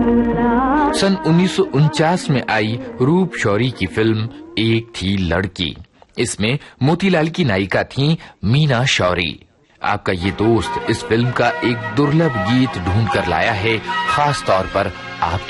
सन 1949 में आई रूप शौरी की फिल्म एक थी लड़की। इसमें मोतीलाल की नायिका थी मीना शौरी। आपका ये दोस्त इस फिल्म का एक दुर्लभ गीत ढूंढ कर लाया है, खास तौर पर आपके